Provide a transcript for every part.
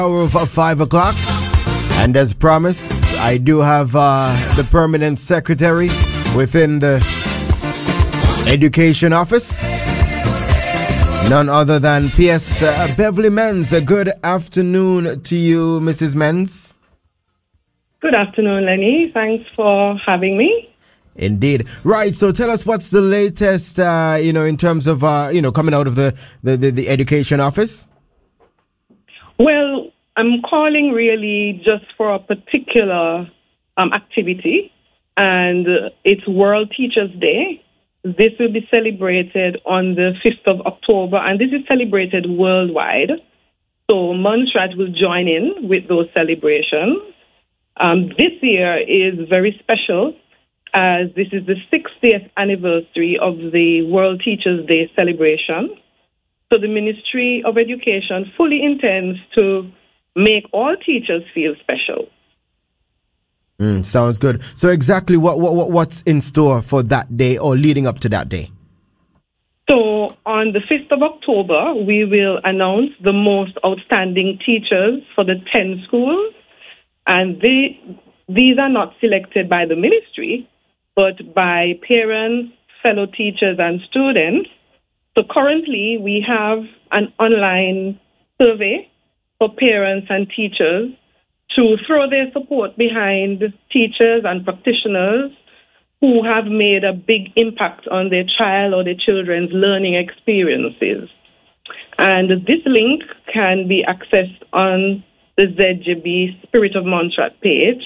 Hour of 5 o'clock, and as promised, I do have the permanent secretary within the education office, none other than P.S. Beverly Menz. Good afternoon to you, Mrs. Menz. Good afternoon, Lenny. Thanks for having me. Indeed. Right, so tell us what's the latest, in terms of, coming out of the education office? Well, I'm calling really just for a particular activity, and it's World Teachers Day. This will be celebrated on the 5th of October, and this is celebrated worldwide. So Montserrat will join in with those celebrations. This year is very special, as this is the 60th anniversary of the World Teachers Day celebration. So the Ministry of Education fully intends to make all teachers feel special. Sounds good. So exactly what's in store for that day or leading up to that day? So on the 5th of October, we will announce the most outstanding teachers for the 10 schools. And these are not selected by the ministry, but by parents, fellow teachers, and students. So currently, we have an online survey for parents and teachers to throw their support behind teachers and practitioners who have made a big impact on their child or their children's learning experiences. And this link can be accessed on the ZJB Spirit of Montserrat page.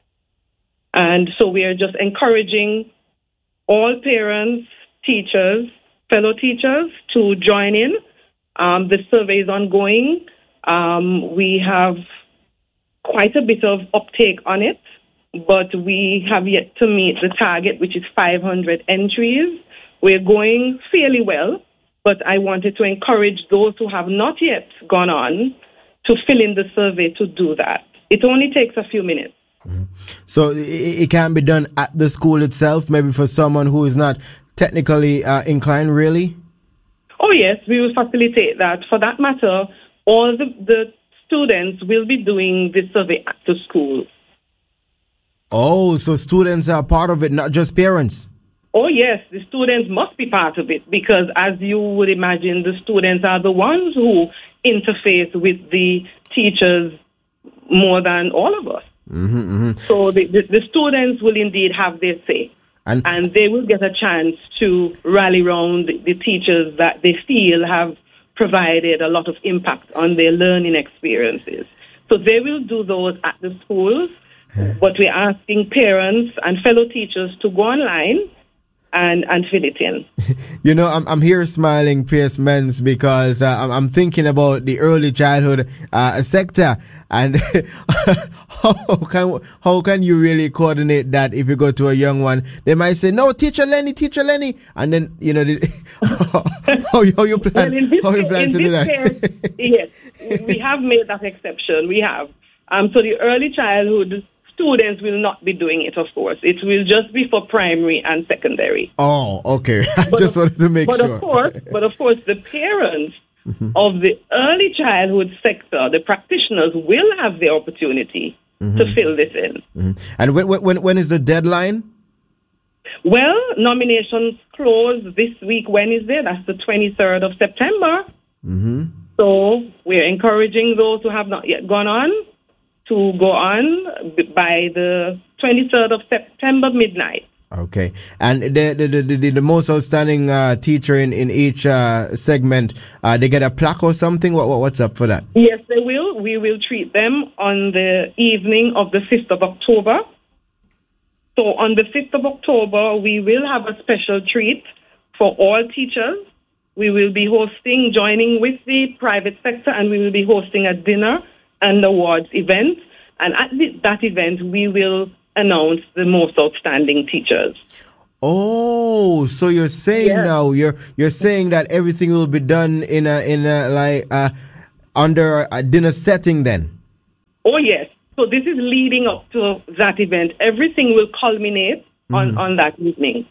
And so we are just encouraging all parents, teachers, fellow teachers to join in. The survey is ongoing. We have quite a bit of uptake on it, but we have yet to meet the target, which is 500 entries. We're going fairly well, but I wanted to encourage those who have not yet gone on to fill in the survey to do that. It only takes a few minutes. So it can be done at the school itself, maybe for someone who is not technically inclined, really? Oh, yes, we will facilitate that. For that matter, all the students will be doing the survey at the school. Oh, so students are part of it, not just parents? Oh, yes, the students must be part of it because, as you would imagine, the students are the ones who interface with the teachers more than all of us. So the students will indeed have their say. And they will get a chance to rally around the teachers that they feel have provided a lot of impact on their learning experiences. So they will do those at the schools, but we're asking parents and fellow teachers to go online and fill it in. I'm here smiling, P.S. Menz, because I'm thinking about the early childhood sector, and how can you really coordinate that if you go to a young one? They might say, "No, Teacher Lenny," and then how you plan to do that? Case, yes, we have made that exception. We have so the early childhood students will not be doing it, of course. It will just be for primary and secondary. Oh, okay. I just wanted to make sure. But of course, the parents of the early childhood sector, the practitioners, will have the opportunity to fill this in. And when is the deadline? Well, nominations close this week, Wednesday. That's the 23rd of September. So we're encouraging those who have not yet gone on to go on by the 23rd of September midnight. Okay. And the most outstanding teacher in each segment, they get a plaque or something? What's up for that? Yes, they will. We will treat them on the evening of the 5th of October. So on the 5th of October, we will have a special treat for all teachers. We will be joining with the private sector, and we will be hosting a dinner and awards event, and at that event we will announce the most outstanding teachers. Oh, so you're saying now you're saying that everything will be done in a under a dinner setting then? Oh yes. So this is leading up to that event. Everything will culminate on that evening.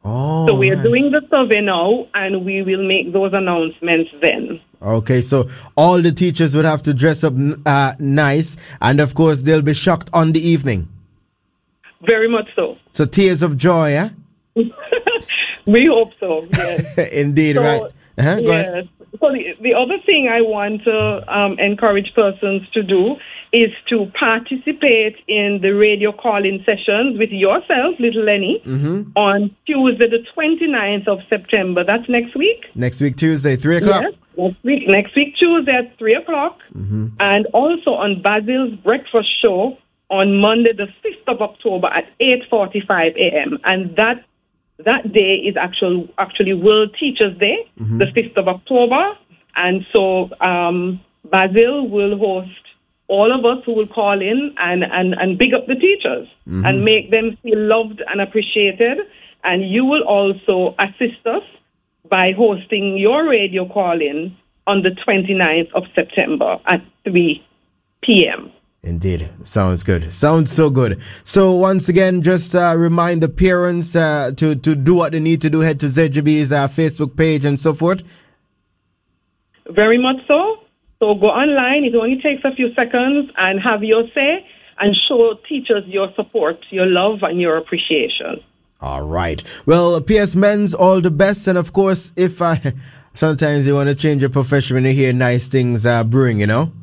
Oh, So we are right. doing the survey now, and we will make those announcements then. Okay, so all the teachers would have to dress up nice, and of course they'll be shocked on the evening. Very much so. So tears of joy, eh? We hope so, yes. Indeed, So, right? Go ahead. yes. So the other thing I want to encourage persons to do is to participate in the radio call-in sessions with yourself, Little Lenny, on Tuesday, the 29th of September. That's next week. Next week, Tuesday, 3 o'clock. Yes, next week, Tuesday at 3 o'clock. And also on Basil's Breakfast Show on Monday, the 5th of October at 8:45 a.m. And that day is actually World Teachers Day, the 5th of October. And so Basil will host all of us who will call in and big up the teachers and make them feel loved and appreciated. And you will also assist us by hosting your radio call-in on the 29th of September at 3 p.m. Indeed. Sounds good. Sounds so good. So once again, just remind the parents to do what they need to do. Head to ZJB's Facebook page and so forth. Very much so. So go online. It only takes a few seconds and have your say and show teachers your support, your love, and your appreciation. All right. Well, PS Men's, all the best. And of course, if sometimes you want to change your profession when you hear nice things brewing, you know?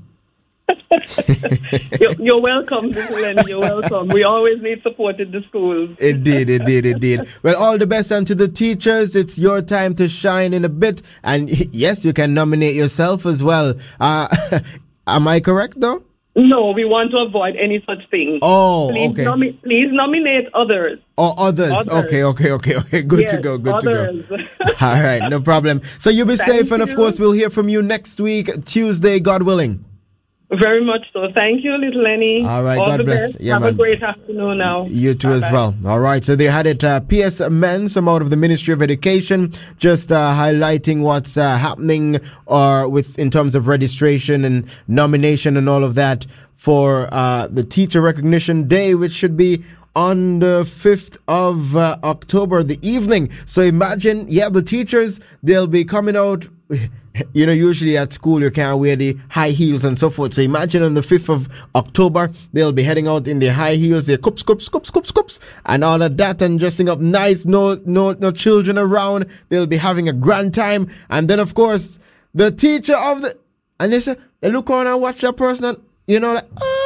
You're welcome, Little Lenny. You're welcome. We always need support in the schools. Indeed. Well, all the best, and to the teachers, it's your time to shine in a bit. And yes, you can nominate yourself as well. Am I correct, though? No, we want to avoid any such thing. Oh, please okay. Please nominate others. Oh, others. Okay. Good Yes, to go. others. All right, no problem. So you be safe, and of you. course, we'll hear from you next week, Tuesday, God willing. Very much so. Thank you, Little Lenny. All right, All God the bless. Best. Yeah, Have man. a great afternoon now. You too as Bye-bye. well. All right, so they had it. PS Men, some out of the Ministry of Education, just highlighting what's happening in terms of registration and nomination and all of that for the Teacher Recognition Day, which should be on the 5th of October, the evening. So imagine, the teachers, they'll be coming out. You know, usually at school you can't wear the high heels and so forth. So imagine on the 5th of October, they'll be heading out in the high heels, their cups, and all of that, and dressing up nice, no children around. They'll be having a grand time. And then, of course, the teacher of the... And they look on and watch that person and, you know, like,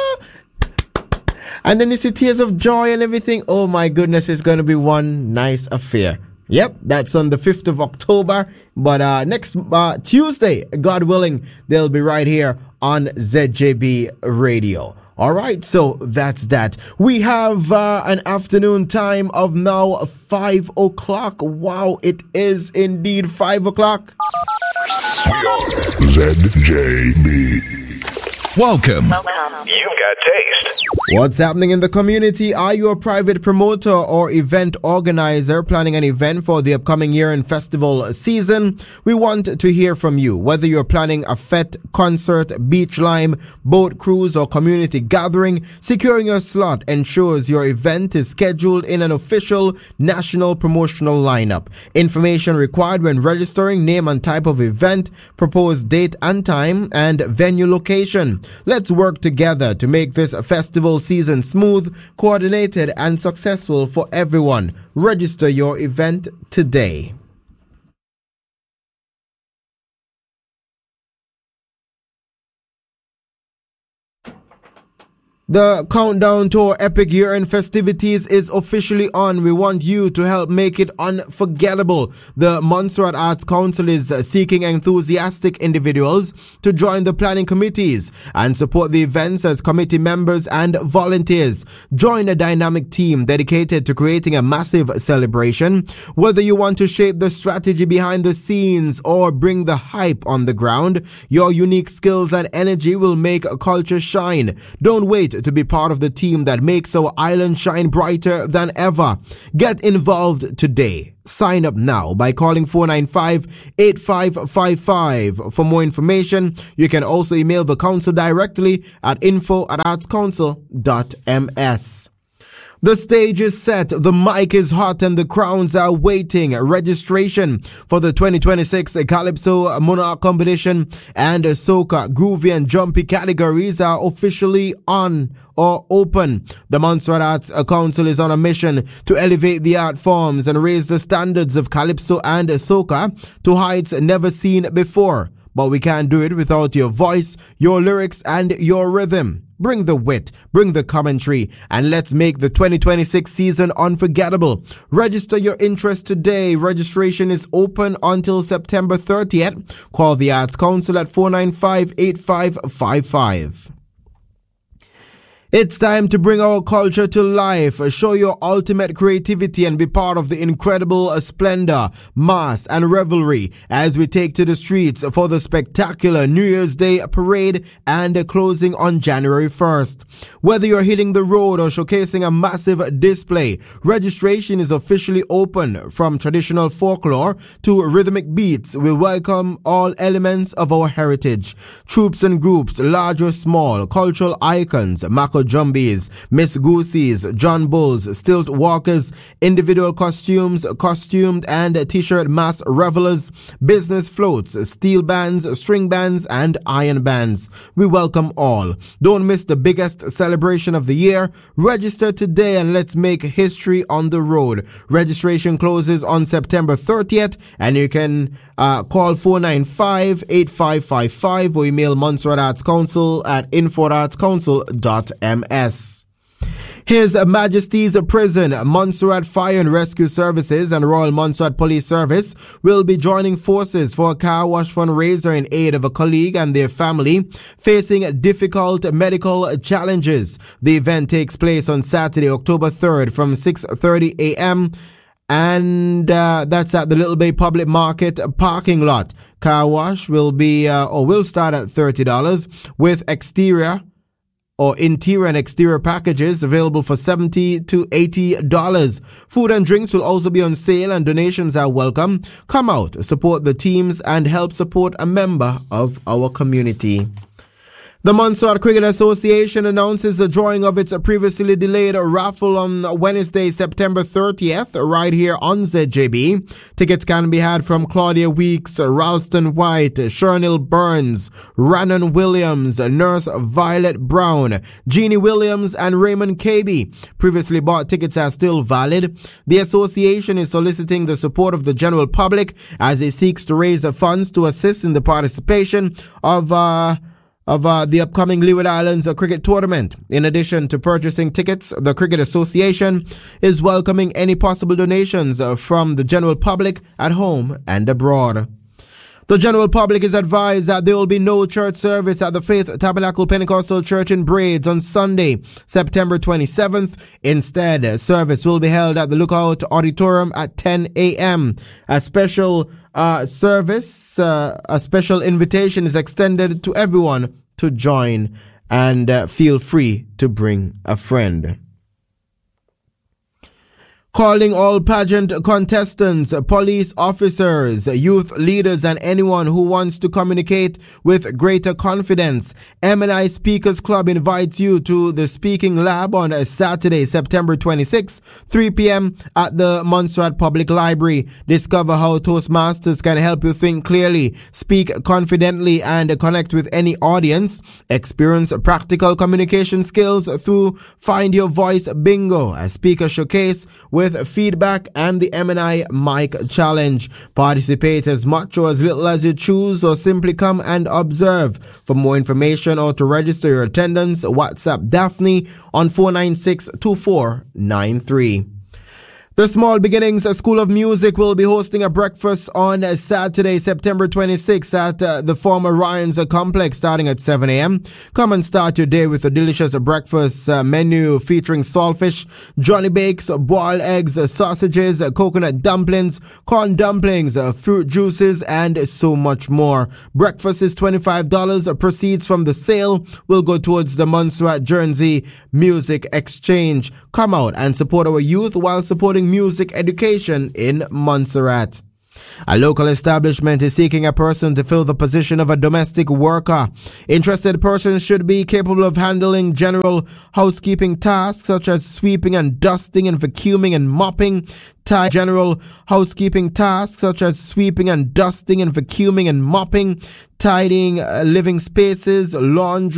and then you see tears of joy and everything. Oh my goodness, it's going to be one nice affair. Yep, that's on the 5th of October. But next Tuesday, God willing, they'll be right here on ZJB Radio. All right, so that's that. We have an afternoon time of now 5 o'clock. Wow, it is indeed 5 o'clock. We are ZJB. Welcome. You've got taste. What's happening in the community? Are you a private promoter or event organizer planning an event for the upcoming year-end festival season? We want to hear from you. Whether you're planning a fete, concert, beach lime, boat cruise, or community gathering, securing your slot ensures your event is scheduled in an official national promotional lineup. Information required when registering: name and type of event, proposed date and time, and venue location. Let's work together to make this festival season smooth, coordinated, and successful for everyone. Register your event today. The countdown to our epic year-end festivities is officially on. We want you to help make it unforgettable. The Montserrat Arts Council is seeking enthusiastic individuals to join the planning committees and support the events as committee members and volunteers. Join a dynamic team dedicated to creating a massive celebration. Whether you want to shape the strategy behind the scenes or bring the hype on the ground, your unique skills and energy will make a culture shine. Don't wait to be part of the team that makes our island shine brighter than ever. Get involved today. Sign up now by calling 495-8555. For more information, you can also email the council directly at info@artscouncil.ms. The stage is set, the mic is hot, and the crowns are waiting. Registration for the 2026 Calypso Monarch Competition and Soca, Groovy and Jumpy categories are officially on or open. The Montserrat Arts Council is on a mission to elevate the art forms and raise the standards of Calypso and Soca to heights never seen before. But we can't do it without your voice, your lyrics, and your rhythm. Bring the wit, bring the commentary, and let's make the 2026 season unforgettable. Register your interest today. Registration is open until September 30th. Call the Arts Council at 495-8555. It's time to bring our culture to life, show your ultimate creativity and be part of the incredible splendor, mass and revelry as we take to the streets for the spectacular New Year's Day parade and closing on January 1st. Whether you're hitting the road or showcasing a massive display, registration is officially open. From traditional folklore to rhythmic beats, we welcome all elements of our heritage. Troops and groups, large or small, cultural icons, Mako Jumbies, Miss Goosies, John Bulls, Stilt Walkers, individual costumes, costumed and t-shirt mass revelers, business floats, steel bands, string bands, and iron bands. We welcome all. Don't miss the biggest celebration of the year. Register today and let's make history on the road. Registration closes on September 30th and you can call 495-8555 or email Montserrat Arts Council at info@artscouncil.ms. His Majesty's Prison, Montserrat Fire and Rescue Services and Royal Montserrat Police Service will be joining forces for a car wash fundraiser in aid of a colleague and their family facing difficult medical challenges. The event takes place on Saturday, October 3rd from 6:30 a.m. and that's at the Little Bay Public Market parking lot. Car wash will start at $30 with exterior or interior and exterior packages available for $70 to $80. Food and drinks will also be on sale and donations are welcome. Come out, support the teams and help support a member of our community. The Montserrat Cricket Association announces the drawing of its previously delayed raffle on Wednesday, September 30th, right here on ZJB. Tickets can be had from Claudia Weeks, Ralston White, Shernil Burns, Rannon Williams, Nurse Violet Brown, Jeannie Williams, and Raymond KB. Previously bought tickets are still valid. The association is soliciting the support of the general public as it seeks to raise funds to assist in the participation of the upcoming Leeward Islands cricket tournament. In addition to purchasing tickets, the Cricket Association is welcoming any possible donations from the general public at home and abroad. The general public is advised that there will be no church service at the Faith Tabernacle Pentecostal Church in Braids on Sunday, September 27th. Instead, service will be held at the Lookout Auditorium at 10 a.m. A special invitation is extended to everyone to join and feel free to bring a friend. Calling all pageant contestants, police officers, youth leaders, and anyone who wants to communicate with greater confidence. M&I Speakers Club invites you to the Speaking Lab on Saturday, September 26, 3 p.m. at the Montserrat Public Library. Discover how Toastmasters can help you think clearly, speak confidently, and connect with any audience. Experience practical communication skills through Find Your Voice Bingo, a speaker showcase with feedback and the M&I Mic Challenge. Participate as much or as little as you choose or simply come and observe. For more information or to register your attendance, WhatsApp Daphne on 496-2493. The Small Beginnings School of Music will be hosting a breakfast on Saturday, September 26th at the former Ryan's Complex starting at 7 a.m. Come and start your day with a delicious breakfast menu featuring saltfish, Johnny Bakes, boiled eggs, sausages, coconut dumplings, corn dumplings, fruit juices, and so much more. Breakfast is $25. Proceeds from the sale will go towards the Montserrat Guernsey Music Exchange. Come out and support our youth while supporting music education in Montserrat. A local establishment is seeking a person to fill the position of a domestic worker. Interested persons should be capable of handling general housekeeping tasks such as sweeping and dusting and vacuuming and mopping. General housekeeping tasks such as sweeping and dusting and vacuuming and mopping, tidying living spaces, laundry,